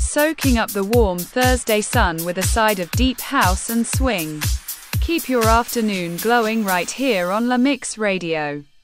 soaking up the warm Thursday sun with a side of deep house and swing. Keep your afternoon glowing right here on La Mix Radio.